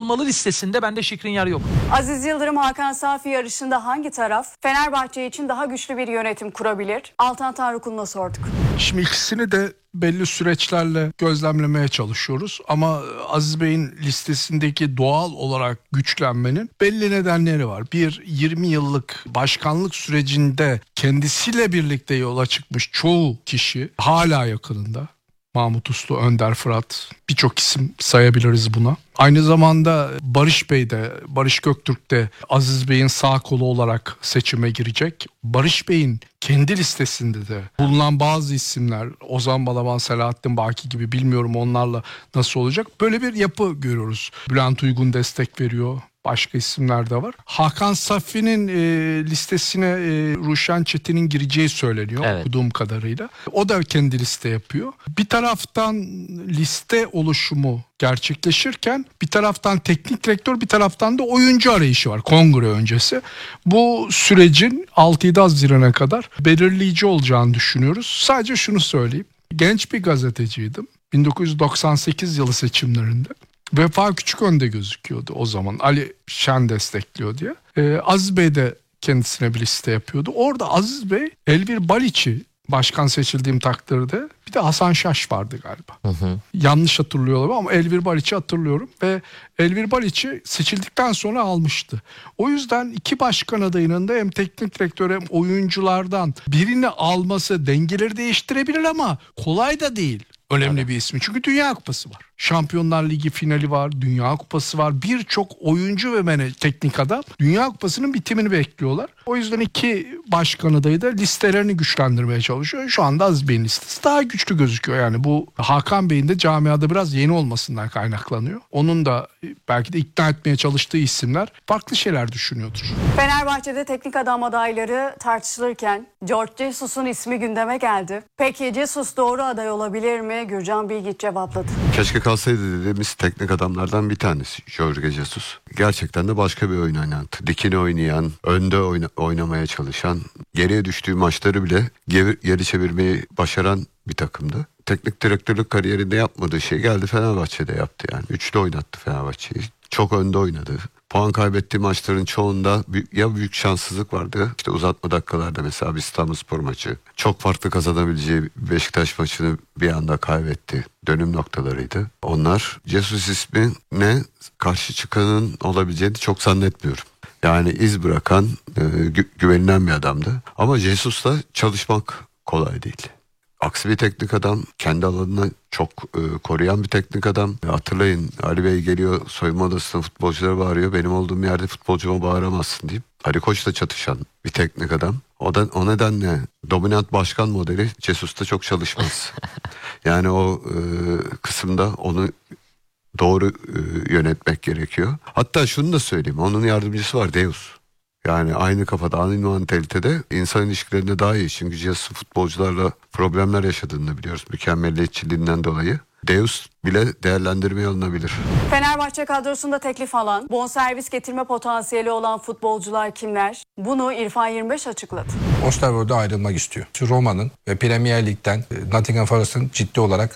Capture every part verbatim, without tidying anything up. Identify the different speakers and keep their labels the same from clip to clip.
Speaker 1: almalı listesinde bende Skriniar yok.
Speaker 2: Aziz Yıldırım Hakan Safi yarışında hangi taraf Fenerbahçe için daha güçlü bir yönetim kurabilir? Altan Tanrıkul'una sorduk.
Speaker 3: Şimdi ikisini de belli süreçlerle gözlemlemeye çalışıyoruz. Ama Aziz Bey'in listesindeki doğal olarak güçlenmenin belli nedenleri var. Bir, yirmi yıllık başkanlık sürecinde kendisiyle birlikte yola çıkmış çoğu kişi hala yakınında. Mahmut Uslu, Önder Fırat, birçok isim sayabiliriz buna. Aynı zamanda Barış Bey de, Barış Göktürk de Aziz Bey'in sağ kolu olarak seçime girecek. Barış Bey'in kendi listesinde de bulunan bazı isimler, Ozan Balaban, Selahattin Baki gibi, bilmiyorum onlarla nasıl olacak. Böyle bir yapı görüyoruz. Bülent Uygun destek veriyor. Başka isimler de var. Hakan Safi'nin e, listesine e, Ruşen Çetin'in gireceği söyleniyor, evet, okuduğum kadarıyla. O da kendi liste yapıyor. Bir taraftan liste oluşumu gerçekleşirken bir taraftan teknik direktör, bir taraftan da oyuncu arayışı var kongre öncesi. Bu sürecin altı yedi Haziran'a kadar belirleyici olacağını düşünüyoruz. Sadece şunu söyleyeyim. Genç bir gazeteciydim. bin dokuz yüz doksan sekiz yılı seçimlerinde. Vefa Küçükön'de gözüküyordu o zaman. Ali Şen destekliyor diye. Ee, Aziz Bey de kendisine bir liste yapıyordu. Orada Aziz Bey, Elvir Baliç'i başkan seçildiğim takdirde, bir de Hasan Şaş vardı galiba. Hı hı. Yanlış hatırlıyorum ama Elvir Baliç'i hatırlıyorum. Ve Elvir Baliç'i seçildikten sonra almıştı. O yüzden iki başkan adayının da hem teknik direktör hem oyunculardan birini alması dengeleri değiştirebilir ama kolay da değil. Önemli bir ismi. Çünkü Dünya Kupası var. Şampiyonlar Ligi finali var. Dünya Kupası var. Birçok oyuncu ve mene, teknik adam Dünya Kupası'nın bitimini bekliyorlar. O yüzden iki başkan adayı da listelerini güçlendirmeye çalışıyor. Şu anda Aziz Bey'in listesi daha güçlü gözüküyor. Yani bu Hakan Bey'in de camiada biraz yeni olmasından kaynaklanıyor. Onun da belki de ikna etmeye çalıştığı isimler farklı şeyler düşünüyordur.
Speaker 2: Fenerbahçe'de teknik adam adayları tartışılırken Jorge Jesus'un ismi gündeme geldi. Peki Jesus doğru aday olabilir mi? Gürcan Bilgiç cevapladı.
Speaker 4: Keşke kalsaydı dediğimiz teknik adamlardan bir tanesi Jorge Jesus. Gerçekten de başka bir oyun oynayan, dikine oynayan, önde oyna, oynamaya çalışan, geriye düştüğü maçları bile geri, geri çevirmeyi başaran bir takımdı. Teknik direktörlük kariyerinde yapmadığı şey geldi Fenerbahçe'de yaptı yani. Üçlü oynattı Fenerbahçe'yi. Çok önde oynadı. Puan kaybettiği maçların çoğunda ya büyük şanssızlık vardı. İşte uzatma dakikalarda mesela bir İstanbulspor maçı. Çok farklı kazanabileceği Beşiktaş maçını bir anda kaybetti. Dönüm noktalarıydı. Onlar Jesus ismine karşı çıkanın olabileceğini çok zannetmiyorum. Yani iz bırakan, e, gü- güvenilen bir adamdı. Ama Jesus'la çalışmak kolay değil. Aksi bir teknik adam, kendi alanını çok e, koruyan bir teknik adam. E, hatırlayın, Ali Bey geliyor soyunma odasında futbolculara bağırıyor. Benim olduğum yerde futbolcuma bağıramazsın deyip Ali Koç'la çatışan bir teknik adam. O da o nedenle dominant başkan modeli Jesus'ta çok çalışmaz. Yani o e, kısımda onu doğru e, yönetmek gerekiyor. Hatta şunu da söyleyeyim, onun yardımcısı var, Deus. Yani aynı kafada, aynı mantalitede, insan ilişkilerinde daha iyi. Çünkü Jesus'un futbolcularla problemler yaşadığını biliyoruz. Mükemmeliyetçiliğinden dolayı. Deus bile değerlendirmeye alınabilir.
Speaker 2: Fenerbahçe kadrosunda teklif alan, bonservis getirme potansiyeli olan futbolcular kimler? Bunu İrfan yirmi beş açıkladı.
Speaker 5: Osterwold'da ayrılmak istiyor. Roma'nın ve Premier Lig'den Nottingham Forest'ın ciddi olarak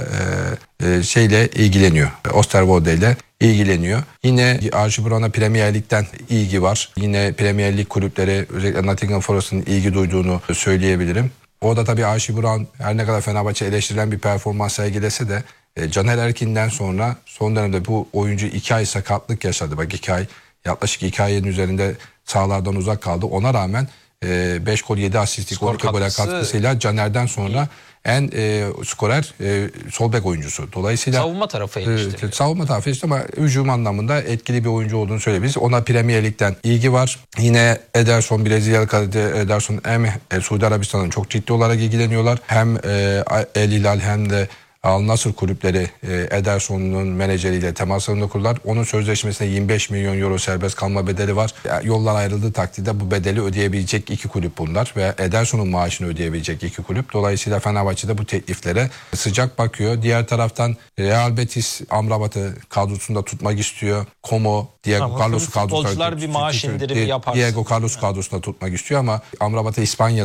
Speaker 5: e, e, şeyle ilgileniyor. Osterwolde ile ilgileniyor. Yine Archie Brown'a Premier Lig'den ilgi var. Yine Premier Lig kulüpleri, özellikle Nottingham Forest'ın ilgi duyduğunu söyleyebilirim. O da tabii Archie Brown her ne kadar Fenerbahçe eleştirilen bir performans sergilese de e, Caner Erkin'den sonra son dönemde bu oyuncu iki ay sakatlık yaşadı. Bak iki ay, yaklaşık iki ayın üzerinde sahalardan uzak kaldı. Ona rağmen beş gol yedi asistlik orta gole katkısıyla Caner'den sonra en e, skorer e, sol bek oyuncusu. Dolayısıyla
Speaker 1: savunma tarafı eleştiriliyor.
Speaker 5: E, savunma tarafı işte ama hücum anlamında etkili bir oyuncu olduğunu söyleyebiliriz. Ona Premier Lig'den ilgi var. Yine Ederson, Brezilyalı kaleci Ederson hem e, Suudi Arabistan'ın çok ciddi olarak ilgileniyorlar. Hem e, El Hilal hem de Al Nassr kulüpleri e, Ederson'un menajeriyle temaslarında kurdular. Onun sözleşmesinde yirmi beş milyon euro serbest kalma bedeli var. Yani yollar ayrıldığı takdirde bu bedeli ödeyebilecek iki kulüp bunlar ve Ederson'un maaşını ödeyebilecek iki kulüp. Dolayısıyla Fenerbahçe'de bu tekliflere sıcak bakıyor. Diğer taraftan Real Betis Amrabat'ı kadrosunda tutmak istiyor. Como, Diego ama Carlos'u kadrosunda
Speaker 1: futbolcular bir maaş indirimi yapar.
Speaker 5: Diego Carlos'u kadrosunda tutmak istiyor ama Amrabat'ı İspanya'dan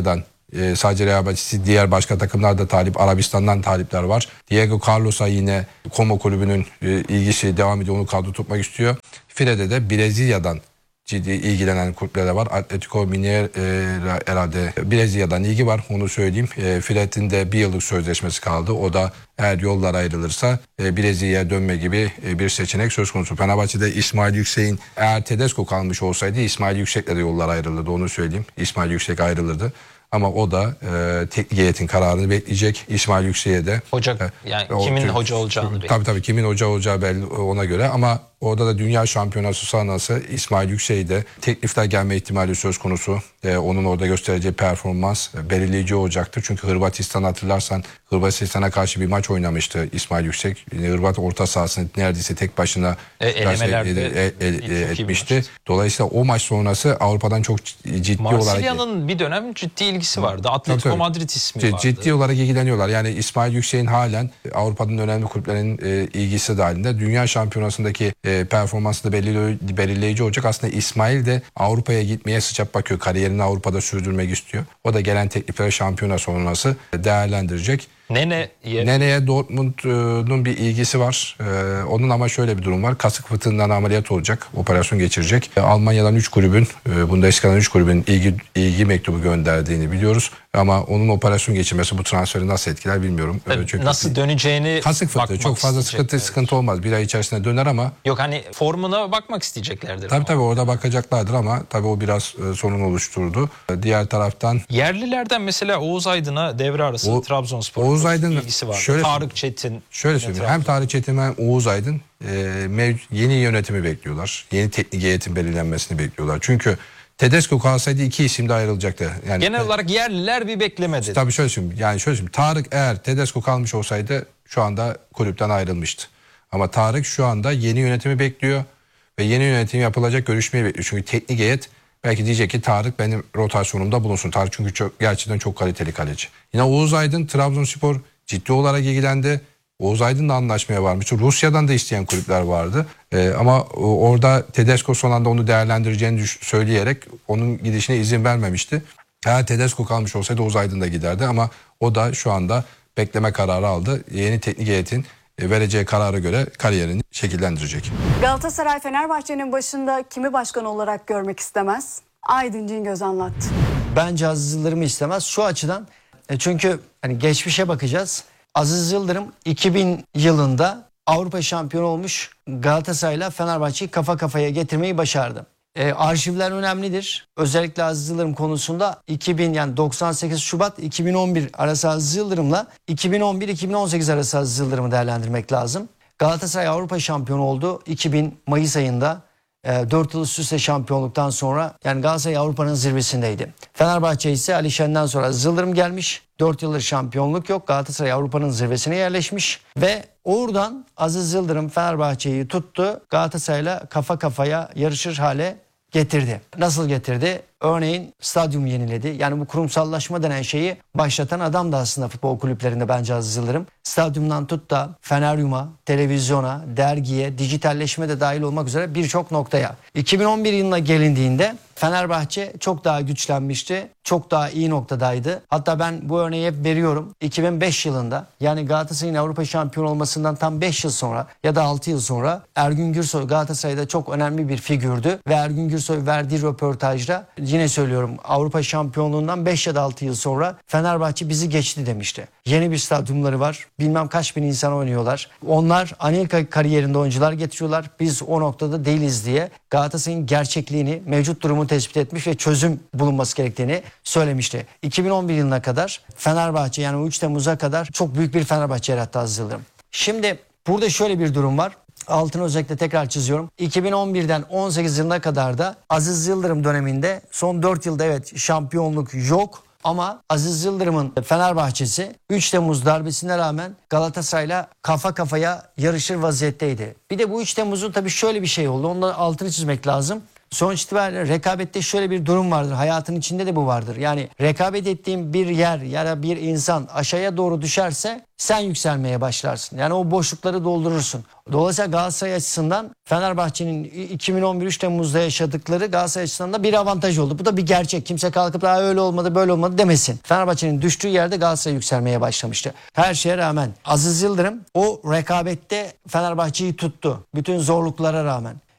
Speaker 5: e, sadece Real Betis'i, diğer başka takımlarda talip, Arabistan'dan talipler var. Diego Carlos'a yine Como kulübünün e, ilgisi devam ediyor. Onu kadro tutmak istiyor. Fire'de de Brezilya'dan ciddi ilgilenen kulüpler de var. Atletico Mineiro e, herhalde Brezilya'dan ilgi var, onu söyleyeyim. E, Fred'in de bir yıllık sözleşmesi kaldı. O da eğer yollar ayrılırsa e, Brezilya'ya dönme gibi e, bir seçenek söz konusu. Fenerbahçe'de İsmail Yüksek'in, eğer Tedesco kalmış olsaydı İsmail Yüksek'le de yollar ayrılırdı, onu söyleyeyim. İsmail Yüksek ayrılırdı. Ama o da e, teknik heyetin kararını bekleyecek. İsmail Yüksek'e de.
Speaker 1: Hoca,
Speaker 5: e,
Speaker 1: yani
Speaker 5: o,
Speaker 1: kimin
Speaker 5: o,
Speaker 1: hoca olacağını bekliyor.
Speaker 5: Tabii tabii kimin hoca olacağı belli ona göre, ama orada da dünya şampiyonası sonrası İsmail Yüksek'e de teklifler gelme ihtimali söz konusu. E, onun orada göstereceği performans e, belirleyici olacaktır. Çünkü Hırvatistan, hatırlarsan Hırvatistan'a karşı bir maç oynamıştı İsmail Yüksek. E, Hırvat orta sahasını neredeyse tek başına
Speaker 1: E, elemelerde
Speaker 5: e, e, e,
Speaker 1: çok iyi
Speaker 5: etmişti. Dolayısıyla o maç sonrası Avrupa'dan çok ciddi olarak...
Speaker 1: Marsilya'nın bir dönem ciddi ilgisi vardı. Atletico
Speaker 5: tabii.
Speaker 1: Madrid ismi
Speaker 5: C-
Speaker 1: vardı.
Speaker 5: Ciddi olarak ilgileniyorlar. Yani İsmail Yüksek'in halen Avrupa'nın önemli kulüplerinin e, ilgisi dahilinde. Dünya şampiyonasındaki e, performansı da belirli, belirleyici olacak. Aslında İsmail de Avrupa'ya gitmeye sıcak bakıyor. Kariyerini Avrupa'da sürdürmek istiyor. O da gelen teklifleri şampiyona sonrası değerlendirecek.
Speaker 1: Nene yer...
Speaker 5: Nene'ye Dortmund'un bir ilgisi var. Ee, onun ama şöyle bir durum var. Kasık fıtığından ameliyat olacak. Operasyon geçirecek. E, Almanya'dan üç kulübün, e, Bundesliga'dan üç kulübün ilgi, ilgi mektubu gönderdiğini biliyoruz. Ama onun operasyon geçirmesi bu transferi nasıl etkiler bilmiyorum.
Speaker 1: Tabii,
Speaker 5: Çünkü
Speaker 1: nasıl döneceğini
Speaker 5: kasık fıtığı
Speaker 1: bakmak
Speaker 5: çok fazla sıkıntı
Speaker 1: isteyecekler.
Speaker 5: sıkıntı olmaz. Bir ay içerisinde döner ama
Speaker 1: Yok hani formuna bakmak isteyeceklerdir.
Speaker 5: tabii
Speaker 1: ama.
Speaker 5: tabii orada bakacaklardır ama tabii o biraz e, sorun oluşturdu. E, diğer taraftan
Speaker 1: Yerlilerden mesela Oğuz Aydın'a devre arası
Speaker 5: O-
Speaker 1: Trabzonspor
Speaker 5: Oğuz Aydın
Speaker 1: ilgisi var.
Speaker 5: şöyle-
Speaker 1: Tarık Çetin.
Speaker 5: Şöyle
Speaker 1: yine
Speaker 5: söyleyeyim. Hem Tarık Çetin hem Oğuz Aydın e, mev- yeni yönetimi bekliyorlar. Yeni teknik heyetin belirlenmesini bekliyorlar. Çünkü Tedesco kalsaydı iki isim de ayrılacaktı. Yani
Speaker 1: Genel olarak yerliler bir beklemedi.
Speaker 5: tabii şöyle söyleyeyim. Yani şöyle söyleyeyim. Tarık eğer Tedesco kalmış olsaydı şu anda kulüpten ayrılmıştı. Ama Tarık şu anda yeni yönetimi bekliyor ve yeni yönetim yapılacak görüşmeyi bekliyor. Çünkü teknik heyet belki diyecek ki Tarık benim rotasyonumda bulunsun. Tarık çünkü çok, gerçekten çok kaliteli kaleci. Yine Oğuz Aydın, Trabzonspor ciddi olarak ilgilendi. Oğuz Aydın'la anlaşmaya varmıştı. Rusya'dan da isteyen kulüpler vardı. Ee, ama o, orada Tedesco son anda onu değerlendireceğini düş- söyleyerek onun gidişine izin vermemişti. Eğer Tedesco kalmış olsaydı Oğuz Aydın da giderdi ama o da şu anda bekleme kararı aldı. Yeni teknik heyetin e, vereceği karara göre kariyerini şekillendirecek.
Speaker 2: Galatasaray Fenerbahçe'nin başında kimi başkan olarak görmek istemez? Aydın Cingöz anlattı.
Speaker 6: Bence Aziz Yıldırım'ı istemez. Şu açıdan e, çünkü hani geçmişe bakacağız. Aziz Yıldırım iki bin yılında Avrupa şampiyonu olmuş Galatasaray'la Fenerbahçe'yi kafa kafaya getirmeyi başardı. E, arşivler önemlidir. Özellikle Aziz Yıldırım konusunda iki bin yani doksan sekiz Şubat iki bin on bir arası Aziz Yıldırım'la iki bin on bir iki bin on sekiz arası Aziz Yıldırım'ı değerlendirmek lazım. Galatasaray Avrupa şampiyonu oldu iki bin Mayıs ayında. dört yıl üst üste şampiyonluktan sonra yani Galatasaray Avrupa'nın zirvesindeydi. Fenerbahçe ise Ali Şen'den sonra Aziz Yıldırım gelmiş. dört yıldır şampiyonluk yok. Galatasaray Avrupa'nın zirvesine yerleşmiş. Ve oradan Aziz Yıldırım Fenerbahçe'yi tuttu. Galatasaray'la kafa kafaya yarışır hale getirdi. Nasıl getirdi? Örneğin stadyum yeniledi. Yani bu kurumsallaşma denen şeyi başlatan adam da aslında futbol kulüplerinde bence Aziz Yıldırım. Stadyumdan tut da Feneryum'a, televizyona, dergiye, dijitalleşme de dahil olmak üzere birçok noktaya. iki bin on bir yılına gelindiğinde Fenerbahçe çok daha güçlenmişti. Çok daha iyi noktadaydı. Hatta ben bu örneği hep veriyorum. iki bin beş yılında yani Galatasaray'ın Avrupa şampiyonu olmasından tam beş yıl sonra ya da altı yıl sonra Ergün Gürsoy Galatasaray'da çok önemli bir figürdü. Ve Ergün Gürsoy verdiği röportajda yine söylüyorum Avrupa şampiyonluğundan beş ya da altı yıl sonra Fenerbahçe bizi geçti demişti. Yeni bir stadyumları var. Bilmem kaç bin insan oynuyorlar. Onlar Anelka kariyerinde oyuncular getiriyorlar. Biz o noktada değiliz diye Galatasaray'ın gerçekliğini, mevcut durumu tespit etmiş ve çözüm bulunması gerektiğini söylemişti. iki bin on bir yılına kadar Fenerbahçe yani üç Temmuz'a kadar çok büyük bir Fenerbahçe yarattı Aziz Yıldırım. Şimdi burada şöyle bir durum var. Altını özellikle tekrar çiziyorum. iki bin on birden on sekiz yılına kadar da Aziz Yıldırım döneminde son dört yılda evet şampiyonluk yok. Ama Aziz Yıldırım'ın Fenerbahçesi üç Temmuz darbesine rağmen Galatasaray'la kafa kafaya yarışır vaziyetteydi. Bir de bu üç Temmuz'un tabii şöyle bir şey oldu. Onun da altını çizmek lazım. Sonuç itibariyle rekabette şöyle bir durum vardır. Hayatın içinde de bu vardır. Yani rekabet ettiğin bir yer ya da bir insan aşağıya doğru düşerse sen yükselmeye başlarsın. Yani o boşlukları doldurursun. Dolayısıyla Galatasaray açısından Fenerbahçe'nin iki bin on bir üç Temmuz'da yaşadıkları Galatasaray açısından da bir avantaj oldu. Bu da bir gerçek. Kimse kalkıp daha öyle olmadı böyle olmadı demesin. Fenerbahçe'nin düştüğü yerde Galatasaray yükselmeye başlamıştı. Her şeye rağmen Aziz Yıldırım o rekabette Fenerbahçe'yi tuttu. Bütün zorluklara rağmen.